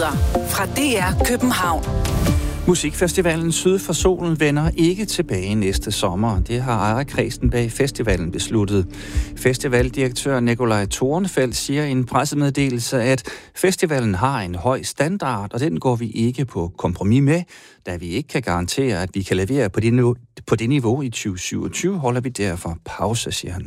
Nyheder fra DR København. Musikfestivalen Syd for Solen vender ikke tilbage næste sommer. Det har ejerkredsen bag festivalen besluttet. Festivaldirektør Nikolaj Tornfeldt siger i en pressemeddelelse, at festivalen har en høj standard, og den går vi ikke på kompromis med. Da vi ikke kan garantere, at vi kan levere på det niveau i 2027, holder vi derfor pause, siger han.